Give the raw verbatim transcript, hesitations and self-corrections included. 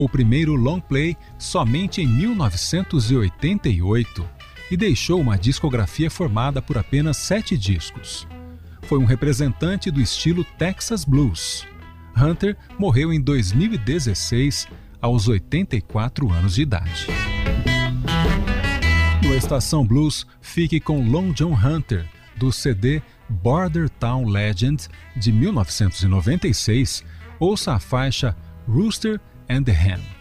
o primeiro long play somente em mil novecentos e oitenta e oito e deixou uma discografia formada por apenas sete discos. Foi um representante do estilo Texas Blues. Hunter morreu em dois mil e dezesseis, aos oitenta e quatro anos de idade. No Estação Blues, fique com Long John Hunter, do C D Border Town Legend, de mil novecentos e noventa e seis, ouça a faixa Rooster and the Hen.